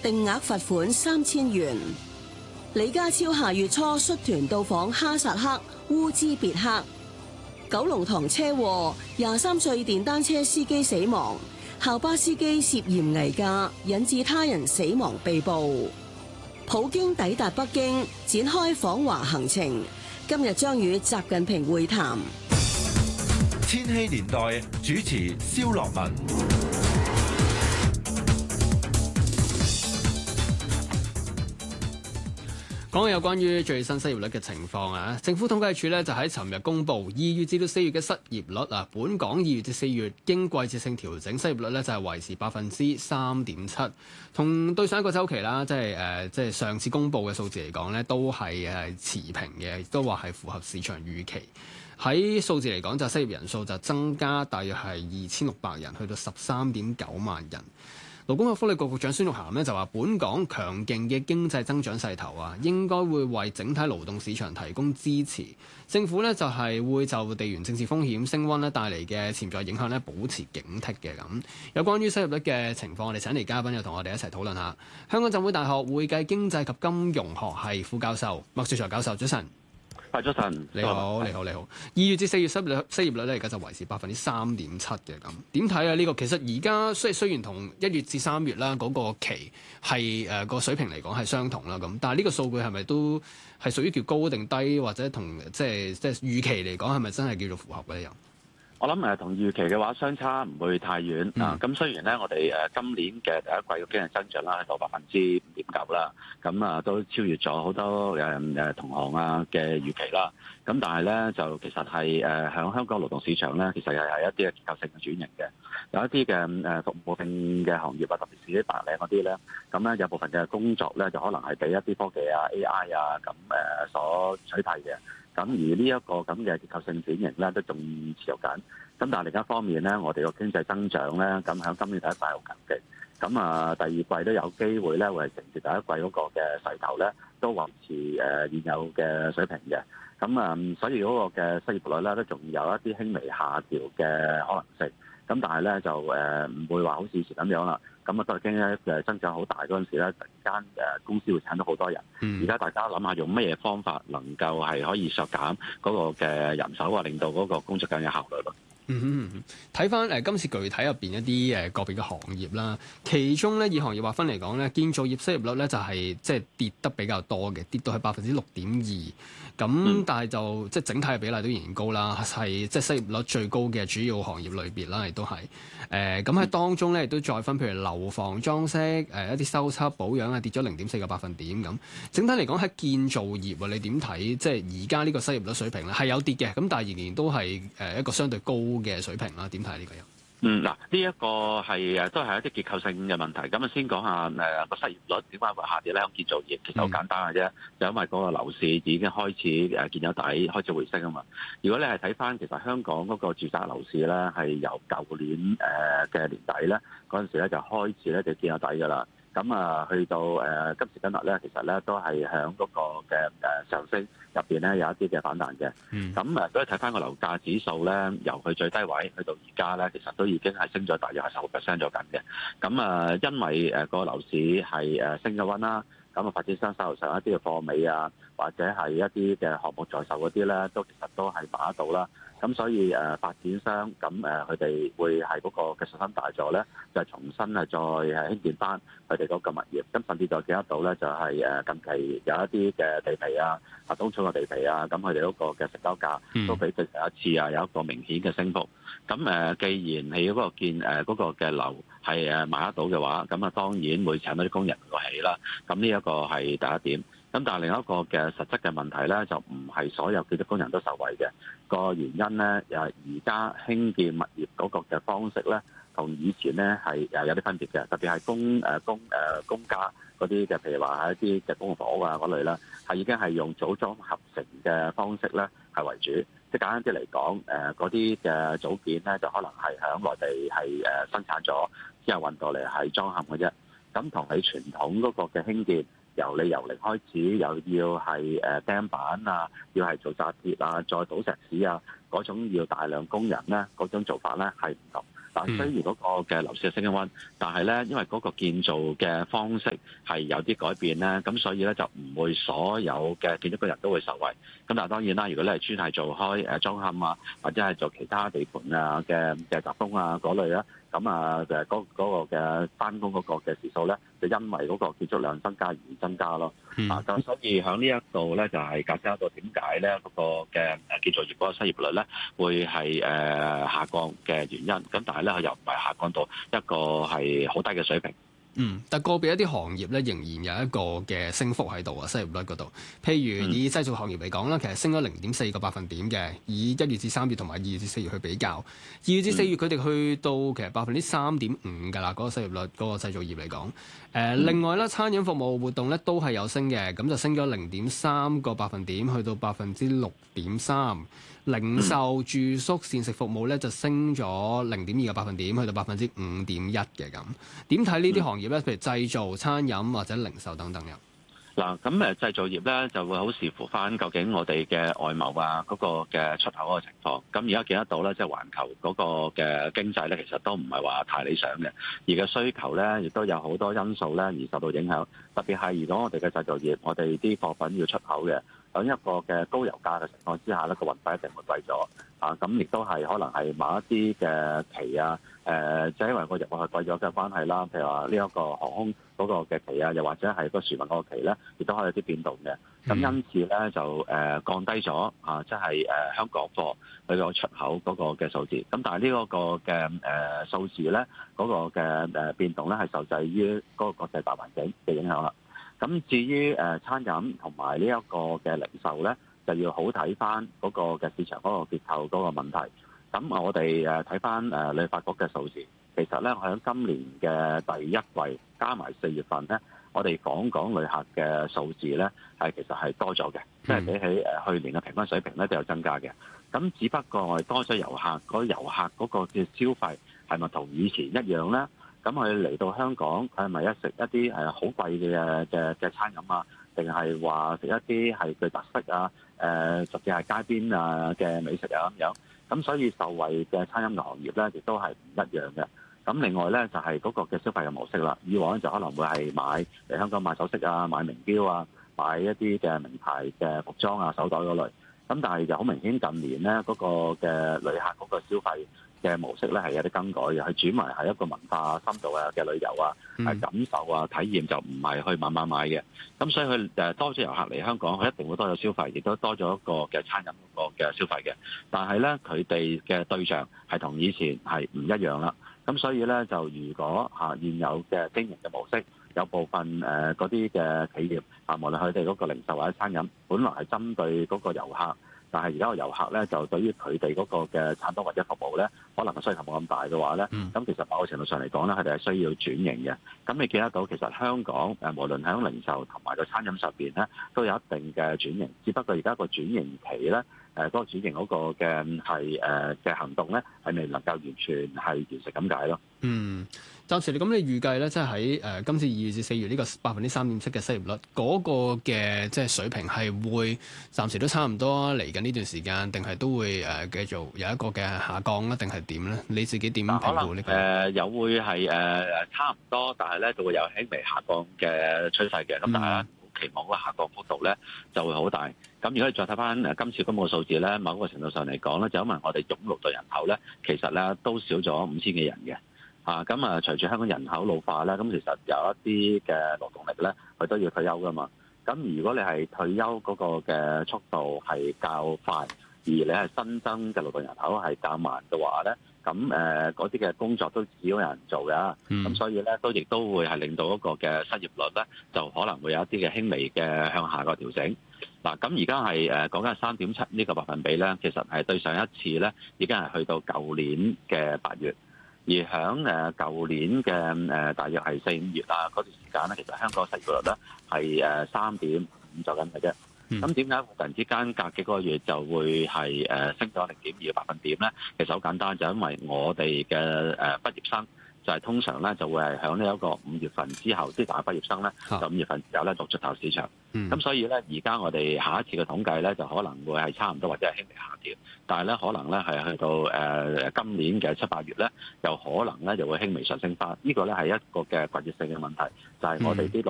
定額罰款3000元。李家超下月初率團到訪哈薩克烏茲別克。九龍塘車禍，23歲電單車司機死亡，校巴司機涉嫌危駕，引致他人死亡被捕。普京抵達北京，展開訪華行程，今日將與習近平會談。 千禧年代主持蕭樂文。 講有關於最新失業率嘅情況啊，政府統計處咧就喺尋日公布2月至到4月嘅失業率啊，本港2月至4月經季節性調整失業率咧就係維持3.7%，同對上一個週期啦，即係上次公布嘅數字嚟講咧，都係持平嘅，亦都話係符合市場預期。喺數字嚟講，就失業人數就增加大約係2600人，去到13.9萬人。勞工及福利局局長孫玉菡咧就話，本港強勁嘅經濟增長勢頭啊，應該會為整體勞動市場提供支持。政府咧就係會就地緣政治風險升溫咧帶嚟嘅潛在影響咧保持警惕嘅咁。有關於失業率嘅情況，我哋請嚟嘉賓又同我哋一齊討論下。香港浸會大學會計經濟及金融學系副教授麥萃才教授，早晨。 早晨， 你好。2月至4月失業率咧，而家就維持3.7%嘅咁。點睇啊？呢個其實而家雖然同1月至3月啦嗰個期係個水平嚟講係相同啦咁，但係呢個數據係咪都係屬於叫高定低，或者同即係預期嚟講係咪真係叫做符合嘅又？ 我諗同預期嘅話相差唔會太遠啊。咁雖然咧，我哋今年嘅第一季嘅經濟增長啦係到5.9%啦，咁都超越咗好多同行啊嘅預期啦。咁但係咧就其實係響香港勞動市場咧，其實又係一啲嘅結構性嘅轉型嘅，有一啲嘅服務性嘅行業啊，特別是啲白領嗰啲咧，咁咧有部分嘅工作咧就可能係俾一啲科技啊、AI 啊咁所取替嘅。咁而呢一個咁嘅結構性轉型咧，都仲持續緊。咁但係另一方面咧，我哋個經濟增長咧，咁喺今年第一季好強勁。咁第二季都有機會咧，會係承接第一季嗰個嘅勢頭咧，都維持現有嘅水平嘅。咁所以嗰個嘅失業率咧，都仲有一啲輕微下調嘅可能性。咁但係咧就唔會話好似以前咁樣啦。咁都係驚咧增長好大嗰陣時咧，突然間公司會請到好多人。而家大家諗下用咩嘢方法能夠係可以削減嗰個嘅人手啊，令到嗰個工作更有效率咯。 睇翻今次具體入邊一啲個別嘅行業啦，其中咧以行業劃分嚟講咧，建造業失業率咧就係即係跌得比較多嘅，跌到係6.2%。咁但係就即係整體嘅比例都仍然高啦，係即係失業率最高嘅主要行業類別啦，亦都係咁喺當中咧亦都再分，譬如樓房裝飾一啲修葺保養啊，跌咗0.4個百分點咁。整體嚟講喺建造業啊，你點睇？即係而家呢個失業率水平咧係有跌嘅，咁但係仍然都係一個相對高嘅水平啦。點睇呢個又？ 嗱，呢一個係都係一啲結構性嘅問題。咁先講下個失業率點解會下跌咧？建造業其實好簡單嘅啫，就因為嗰個樓市已經開始見咗底，開始回升啊嘛。如果你係睇翻其實香港嗰個住宅樓市咧，係由舊年嘅年底咧嗰陣時咧就開始咧就見咗底㗎啦。咁去到今時今日咧，其實咧都係響嗰個嘅上升入邊咧有一啲嘅反彈嘅。咁如果睇翻個樓價指數咧，由佢最低位去到而家咧，其實都已經係升咗大約係10%咗緊嘅。咁因為個樓市係升咗溫啦，咁發展商手頭上一啲嘅貨尾啊，或者係一啲嘅項目在售嗰啲咧，都其實都係把得到啦。咁所以發展商咁佢哋會係嗰個嘅信心大咗咧，就重新再興建翻佢哋嗰個物業。咁甚至再見得到咧，就係近期有一啲嘅地皮啊，東涌嘅地皮啊，咁佢哋嗰個嘅成交價都比對上一次有一個明顯嘅升幅。咁既然你嗰個嗰個嘅樓係買得到嘅話，咁當然會請到啲工人嚟起啦。咁呢一個係第一點。咁但係另一個嘅實質嘅問題咧，就唔係所有建築工人都受惠嘅。個原因咧，而家興建物業嗰個嘅方式咧，同以前咧係有啲分別嘅。特別係公家嗰啲嘅，譬如話係一啲嘅公共房屋啊嗰類啦，係已經係用組裝合成嘅方式咧係為主。即係簡單啲嚟講，嗰啲嘅組件咧就可能係喺內地係生產咗之後運到嚟係裝嵌嘅啫。咁同你傳統嗰個嘅興建，由你由零開始，又要係釘板啊，要係做紮鐵啊，再倒石屎啊，嗰種要大量工人咧，嗰種做法咧係唔同。 嗱，雖然嗰個嘅樓市係升緊溫，但係咧因為嗰個建造嘅方式係有啲改變咧，咁所以咧就唔會所有嘅建築工人都會受惠。咁但係當然啦，如果你係專係做開裝嵌啊，或者係做其他地盤啊嘅雜工啊嗰類咧，咁啊嗰個嘅翻工嗰個嘅時數咧，就因為嗰個建築量增加而增加咯。咁所以喺呢一度咧就係解釋到點解咧嗰個嘅建造業嗰個失業率咧會係下降嘅原因。咁但係咧佢又唔係下降到一個係好低嘅水平。 但個別一啲行業咧仍然有一個嘅升幅喺度啊，失業率嗰度。譬如以製造行業嚟講啦，其實升咗0.4個百分點嘅，以1月至3月同埋2月至4月去比較，2月至4月佢哋去到其實3.5%㗎啦，嗰個失業率嗰個製造業嚟講。另外咧，餐飲服務活動咧都係有升嘅，咁就升咗0.3個百分點，去到6.3%。零售、住宿、膳食服務咧就升咗0.2個百分點，去到5.1%嘅咁。點睇呢啲行業咧？譬如製造、餐飲或者零售等等嘅。 嗱，咁製造業咧就會好視乎翻究竟我哋嘅外貿啊嗰個嘅出口嗰個情況。咁而家見得到咧，即係環球嗰個嘅經濟咧，其實都唔係話太理想嘅，而嘅需求咧亦都有好多因素咧而受到影響。特別係如果我哋嘅製造業，我哋啲貨品要出口嘅，喺一個嘅高油價嘅情況之下咧，個運費一定會貴咗。咁亦都係可能係某一啲嘅期啊，即係因為個入貨係貴咗嘅關係啦。譬如話呢一個航空嗰個嘅期啊，又或者係個船運嗰個期咧，亦都可以有啲變動嘅。咁因此咧就降低咗即係香港貨佢個出口嗰個嘅數字。咁但係呢一個嘅數字咧，嗰個嘅變動咧係受制於嗰個國際大環境嘅影響啦。咁至於餐飲同埋呢一個嘅零售咧，就要好睇翻嗰個嘅市場嗰個結構嗰個問題。咁我哋睇翻旅發局嘅數字，其實咧喺今年嘅第一季加埋4月份咧，我哋訪港旅客嘅數字咧其實係多咗嘅，即係比起去年嘅平均水平咧都有增加嘅。咁只不過我哋多咗遊客，嗰遊客嗰個嘅消費係咪同以前一樣咧？咁佢嚟到香港，佢係咪食一啲好貴嘅餐飲啊？定係話食一啲係具特色啊？甚至係街邊啊嘅美食啊咁樣。咁所以受惠嘅餐飲嘅行業咧，亦都係唔一樣嘅。咁另外咧就係嗰個嘅消費嘅模式啦。以往就可能會係買嚟香港買首飾啊、買名錶啊、買一啲嘅名牌嘅服裝啊、手袋嗰類。咁但係就好明顯近年咧嗰個嘅旅客嗰個消費嘅模式咧係有啲更改嘅，係轉為係一個文化深度嘅旅遊啊，係感受啊、體驗，就唔係去買嘅。咁所以佢多咗遊客嚟香港，佢一定會多咗消費，亦都多咗一個嘅餐飲嗰個嘅消費嘅。但係咧佢哋嘅對象係同以前係唔一樣啦。咁所以咧就如果現有嘅經營嘅模式，有部分嗰啲嘅企業無論佢哋嗰個零售或者餐飲，本來係針對嗰個遊客。但係而家個遊客咧，就對於佢哋嗰個嘅產品或者服務咧，可能個需求冇咁大嘅話咧，咁其實某個程度上嚟講咧，佢哋係需要轉型嘅。咁你見得到其實香港無論喺零售同埋個餐飲上邊咧，都有一定嘅轉型。只不過而家個轉型期咧，嗰個轉型嗰個嘅嘅行動咧，係未能夠完全係完成咁解咯。 暫時你預計咧，即係喺今次2月至4月呢個3.7%嘅失業率嗰個嘅即係水平係會暫時都差唔多嚟緊呢段時間，定係都會繼續有一個嘅下降咧，定係點咧？你自己點評估呢個？ 有會係差唔多，但係咧就會有輕微下降嘅趨勢嘅。咁但係期望嗰個下降幅度咧就會好大。咁如果你再睇翻今次公佈嘅數字咧，某個程度上嚟講咧，就因為我哋總勞動人口咧，其實咧都少咗5000幾人嘅。咁隨住香港人口老化咧，咁其實有一啲嘅勞動力咧，佢都要退休噶嘛。咁如果你係退休嗰個嘅速度係較快，而你係新增嘅勞動人口係較慢嘅話咧，咁嗰啲嘅工作都少有人做㗎。咁所以咧亦都會係令到嗰個嘅失業率咧，就可能會有一啲嘅輕微嘅向下個調整。嗱，咁而家係講緊3.7呢個百分比咧，其實係對上一次咧已經係去到舊年嘅8月。而喺舊年嘅大約係4、5月嗰段時間咧，其實香港失業率咧係3.5左緊嘅啫。咁點解突然之間隔幾個月就會係升咗0.2個百分點咧？其實好簡單，就因為我哋嘅畢業生就係通常咧就會係響呢一個5月份之後，啲大學畢業生咧就5月份之後咧就出頭市場。咁所以咧，而家我哋下一次嘅統計咧，就可能會係差唔多或者係輕微下調，但係咧可能咧係去到今年嘅7、8月咧，有可能咧就會輕微上升翻。呢個咧係一個嘅季節性嘅問題，就係我哋啲